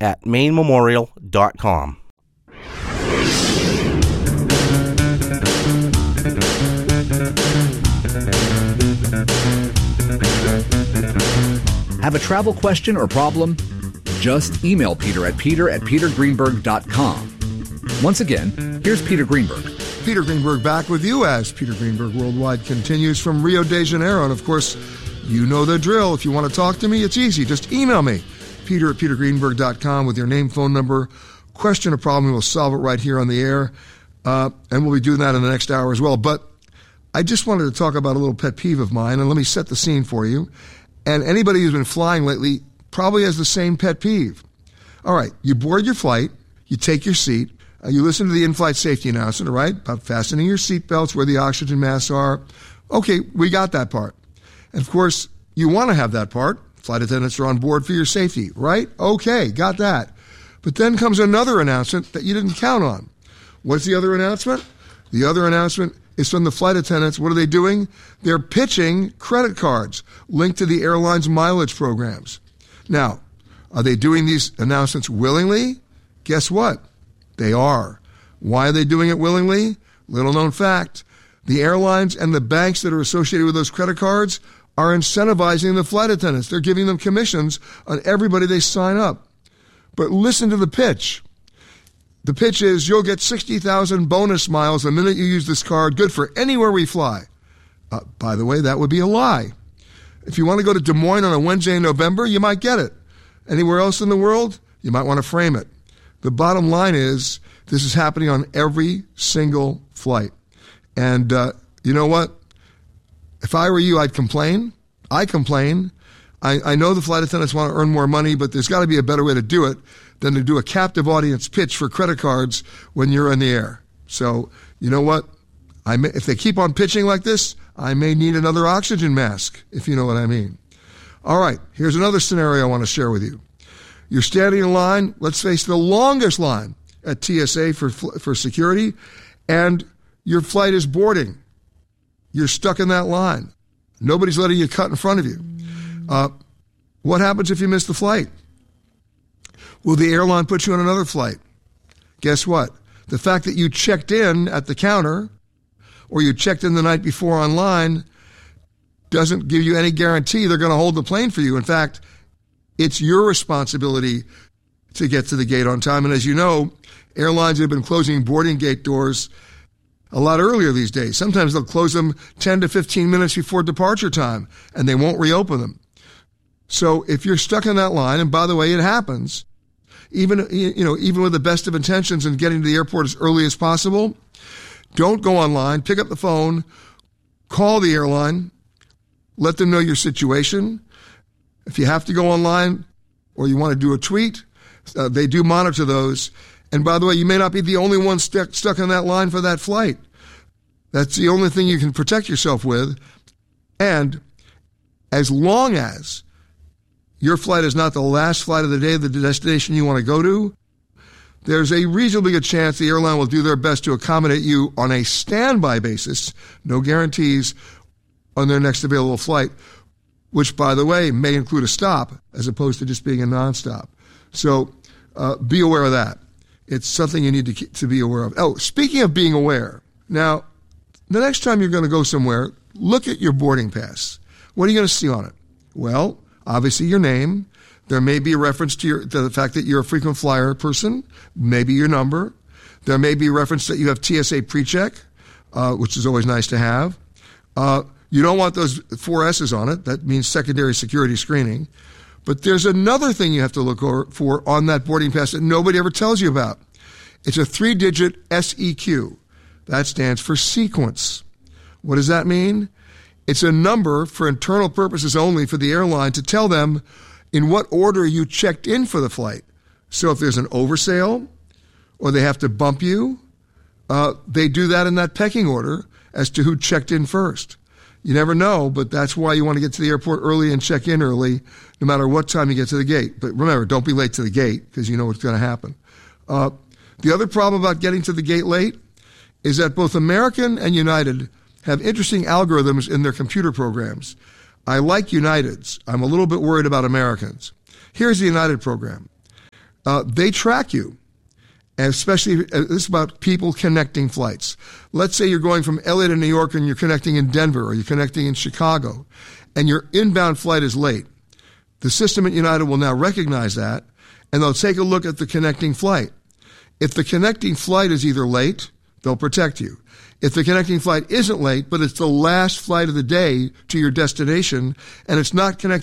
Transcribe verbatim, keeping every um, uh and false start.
at maine memorial dot com. Have a travel question or problem? Just email Peter at peter at peter greenberg dot com. Once again, here's Peter Greenberg. Peter Greenberg back with you as Peter Greenberg Worldwide continues from Rio de Janeiro. And of course, you know the drill. If you want to talk to me, it's easy. Just email me, peter at peter greenberg dot com, with your name, phone number, question or problem. We'll solve it right here on the air. Uh, and we'll be doing that in the next hour as well. But I just wanted to talk about a little pet peeve of mine, and let me set the scene for you. And anybody who's been flying lately probably has the same pet peeve. All right, you board your flight, you take your seat, uh, you listen to the in-flight safety announcement, all right, about fastening your seatbelts, where the oxygen masks are. Okay, we got that part. And of course, you want to have that part. Flight attendants are on board for your safety, right? Okay, got that. But then comes another announcement that you didn't count on. What's the other announcement? The other announcement is from the flight attendants. What are they doing? They're pitching credit cards linked to the airline's mileage programs. Now, are they doing these announcements willingly? Guess what? They are. Why are they doing it willingly? Little known fact. The airlines and the banks that are associated with those credit cards are incentivizing the flight attendants. They're giving them commissions on everybody they sign up. But listen to the pitch. The pitch is you'll get sixty thousand bonus miles the minute you use this card, good for anywhere we fly. Uh, by the way, that would be a lie. If you want to go to Des Moines on a Wednesday in November, you might get it. Anywhere else in the world, you might want to frame it. The bottom line is this is happening on every single flight. And uh, you know what? If I were you, I'd complain. I complain. I, I know the flight attendants want to earn more money, but there's got to be a better way to do it than to do a captive audience pitch for credit cards when you're in the air. So, you know what? I may, if they keep on pitching like this, I may need another oxygen mask, if you know what I mean. All right, here's another scenario I want to share with you. You're standing in line, let's face the longest line at T S A for for security, and your flight is boarding. You're stuck in that line. Nobody's letting you cut in front of you. Uh, what happens if you miss the flight? Will the airline put you on another flight? Guess what? The fact that you checked in at the counter or you checked in the night before online doesn't give you any guarantee they're going to hold the plane for you. In fact, it's your responsibility to get to the gate on time. And as you know, airlines have been closing boarding gate doors a lot earlier these days. Sometimes they'll close them ten to fifteen minutes before departure time, and they won't reopen them. So if you're stuck in that line, and by the way, it happens, even, you know, even with the best of intentions in getting to the airport as early as possible, don't go online, pick up the phone, call the airline, let them know your situation. If you have to go online or you want to do a tweet, uh, they do monitor those. And by the way, you may not be the only one stuck stuck in that line for that flight. That's the only thing you can protect yourself with. And as long as your flight is not the last flight of the day, the destination you want to go to, there's a reasonably good chance the airline will do their best to accommodate you on a standby basis, no guarantees, on their next available flight, which, by the way, may include a stop as opposed to just being a nonstop. So uh, be aware of that. It's something you need to, keep, to be aware of. Oh, speaking of being aware, now, the next time you're going to go somewhere, look at your boarding pass. What are you going to see on it? Well, obviously your name. There may be a reference to, your, to the fact that you're a frequent flyer person, maybe your number. There may be a reference that you have T S A PreCheck, uh, which is always nice to have. Uh, you don't want those four S's on it. That means secondary security screening. But there's another thing you have to look for on that boarding pass that nobody ever tells you about. It's a three-digit S E Q. That stands for sequence. What does that mean? It's a number for internal purposes only for the airline to tell them in what order you checked in for the flight. So if there's an oversail or they have to bump you, uh, they do that in that pecking order as to who checked in first. You never know, but that's why you want to get to the airport early and check in early, no matter what time you get to the gate. But remember, don't be late to the gate because you know what's going to happen. Uh, the other problem about getting to the gate late is that both American and United have interesting algorithms in their computer programs. I like United's. I'm a little bit worried about Americans. Here's the United program. uh, they track you. And especially, uh, this is about people connecting flights. Let's say you're going from L A to New York and you're connecting in Denver or you're connecting in Chicago and your inbound flight is late. The system at United will now recognize that and they'll take a look at the connecting flight. If the connecting flight is either late, they'll protect you. If the connecting flight isn't late, but it's the last flight of the day to your destination and it's not connecting